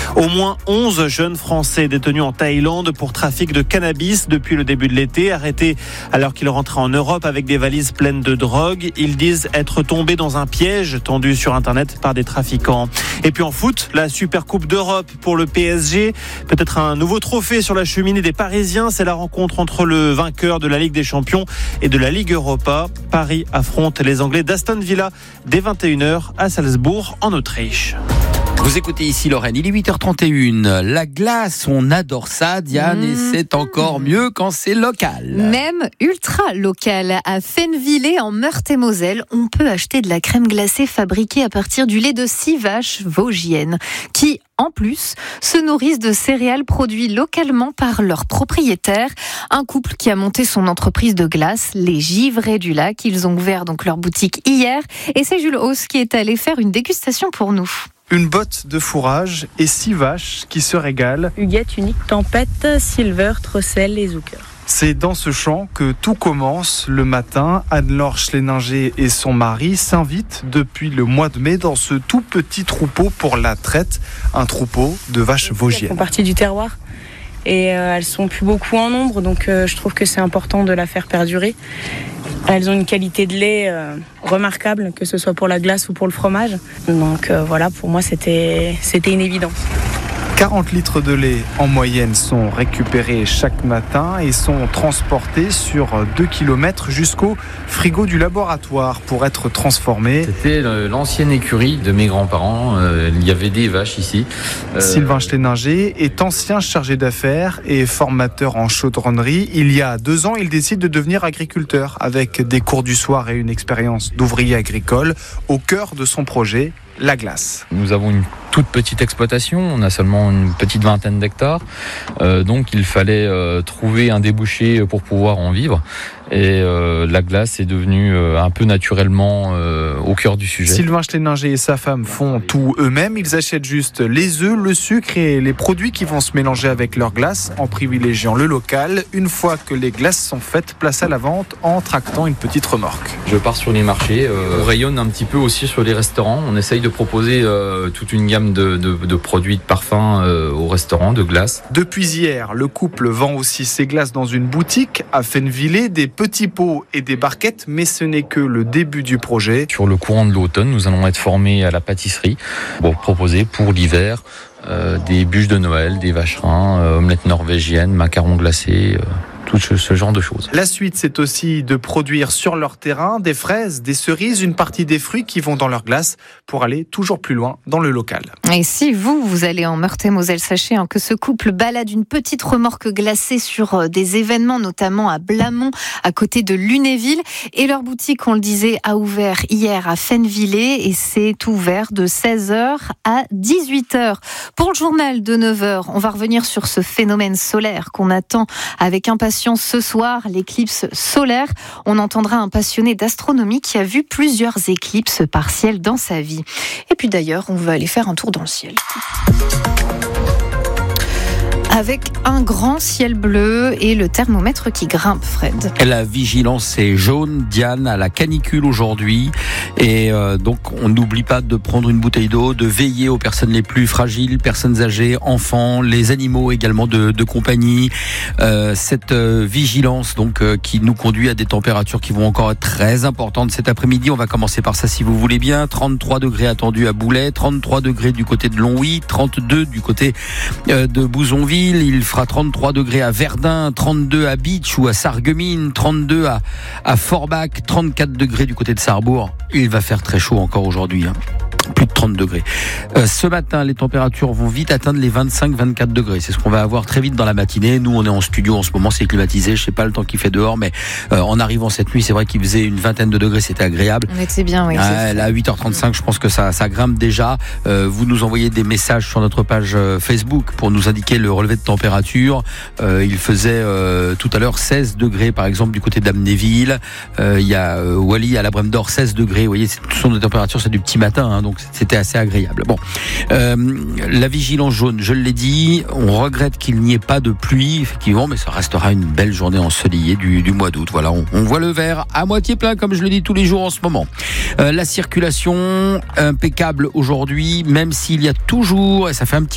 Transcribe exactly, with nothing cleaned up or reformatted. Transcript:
Au moins onze jeunes Français détenus en Thaïlande pour trafic de cannabis depuis le début de l'été, arrêtés alors qu'ils rentraient en Europe avec des valises pleines de drogue. Ils disent être tombés dans un piège tendu sur Internet par des trafiquants. Et puis en foot, la Super Coupe d'Europe pour le P S G. Peut-être un nouveau trophée sur la cheminée des Parisiens. C'est la rencontre entre le vainqueur de la Ligue des Champions et de la Ligue Europa. Paris affronte les Anglais d'Aston Villa dès vingt et une heures à Salzbourg en Autriche. Vous écoutez ici Lorraine, il est huit heures trente et une. La glace, on adore ça, Diane, mmh. et c'est encore mieux quand c'est local. Même ultra local. À Fennevillers, en Meurthe-et-Moselle, on peut acheter de la crème glacée fabriquée à partir du lait de six vaches vosgiennes, qui, en plus, se nourrissent de céréales produites localement par leurs propriétaires. Un couple qui a monté son entreprise de glace, les Givrés du Lac. Ils ont ouvert donc leur boutique hier. Et c'est Jules Hauss qui est allé faire une dégustation pour nous. Une botte de fourrage et six vaches qui se régalent. Huguette, Unique, Tempête, Silver, Trossel et Zucker. C'est dans ce champ que tout commence le matin. Anne-Laure Schleninger et son mari s'invitent depuis le mois de mai dans ce tout petit troupeau pour la traite. Un troupeau de vaches vosgiennes. Elles font partie du terroir et euh, elles sont plus beaucoup en nombre, donc euh, je trouve que c'est important de la faire perdurer. Elles ont une qualité de lait euh, remarquable, que ce soit pour la glace ou pour le fromage. Donc euh, voilà, pour moi, c'était, c'était une évidence. quarante litres de lait en moyenne sont récupérés chaque matin et sont transportés sur deux kilomètres jusqu'au frigo du laboratoire pour être transformés. C'était l'ancienne écurie de mes grands-parents. Euh, il y avait des vaches ici. Euh... Sylvain Schleninger est ancien chargé d'affaires et formateur en chaudronnerie. Il y a deux ans, il décide de devenir agriculteur avec des cours du soir et une expérience d'ouvrier agricole au cœur de son projet. La glace. Nous avons une toute petite exploitation, on a seulement une petite vingtaine d'hectares, euh, donc il fallait euh, trouver un débouché pour pouvoir en vivre. Et euh, la glace est devenue euh, un peu naturellement euh, au cœur du sujet. Sylvain Schleninger et sa femme font tout eux-mêmes. Ils achètent juste les œufs, le sucre et les produits qui vont se mélanger avec leur glace en privilégiant le local. Une fois que les glaces sont faites, place à la vente en tractant une petite remorque. Je pars sur les marchés, euh, on rayonne un petit peu aussi sur les restaurants. On essaye de proposer euh, toute une gamme de, de, de produits de parfums euh, au restaurant, de glace. Depuis hier, le couple vend aussi ses glaces dans une boutique à Fennevillers, des petits pots et des barquettes, mais ce n'est que le début du projet. Sur le courant de l'automne, nous allons être formés à la pâtisserie pour proposer pour l'hiver euh, des bûches de Noël, des vacherins, euh, omelettes norvégiennes, macarons glacés, euh, tout ce, ce genre de choses. La suite, c'est aussi de produire sur leur terrain des fraises, des cerises, une partie des fruits qui vont dans leur glace pour aller toujours plus loin dans le local. Et si vous, vous allez en Meurthe-et-Moselle, sachez hein, que ce couple balade une petite remorque glacée sur des événements, notamment à Blamont, à côté de Lunéville. Et leur boutique, on le disait, a ouvert hier à Fennevillers et c'est ouvert de seize heures à dix-huit heures. Pour le journal de neuf heures, on va revenir sur ce phénomène solaire qu'on attend avec impatience ce soir, l'éclipse solaire. On entendra un passionné d'astronomie qui a vu plusieurs éclipses partielles dans sa vie. Et puis d'ailleurs, on va aller faire un tour dans le ciel. Avec un grand ciel bleu et le thermomètre qui grimpe, Fred. La vigilance est jaune, Diane, à la canicule aujourd'hui. Et euh, donc, on n'oublie pas de prendre une bouteille d'eau, de veiller aux personnes les plus fragiles, personnes âgées, enfants, les animaux également de, de compagnie. Euh, cette euh, vigilance donc euh, qui nous conduit à des températures qui vont encore être très importantes cet après-midi. On va commencer par ça si vous voulez bien. trente-trois degrés attendus à Boulay, trente-trois degrés du côté de Longwy, trente-deux du côté euh, de Bouzonville. Il fera trente-trois degrés à Verdun, trente-deux à Bitche ou à Sarreguemines, trente-deux à, à Forbach, trente-quatre degrés du côté de Sarrebourg. Il va faire très chaud encore aujourd'hui, hein. Plus de trente degrés. Euh, ce matin, les températures vont vite atteindre les vingt-cinq à vingt-quatre degrés. C'est ce qu'on va avoir très vite dans la matinée. Nous, on est en studio en ce moment, c'est climatisé. Je sais pas le temps qu'il fait dehors, mais euh, en arrivant cette nuit, c'est vrai qu'il faisait une vingtaine de degrés, c'était agréable. On était bien, oui. Euh, là, à huit heures trente-cinq, je pense que ça, ça grimpe déjà. Euh, vous nous envoyez des messages sur notre page Facebook pour nous indiquer le relevé de température. Euh, il faisait euh, tout à l'heure seize degrés, par exemple, du côté d'Amnéville. Euh, il y a euh, Wally à la Brème d'Or, seize degrés. Vous voyez, ce sont des températures, c'est du petit matin, hein, donc c'était assez agréable. Bon, euh, la vigilance jaune, je l'ai dit, on regrette qu'il n'y ait pas de pluie, effectivement, mais ça restera une belle journée ensoleillée du, du mois d'août. Voilà, on, on voit le verre à moitié plein, comme je le dis tous les jours en ce moment. Euh, la circulation impeccable aujourd'hui, même s'il y a toujours, et ça fait un petit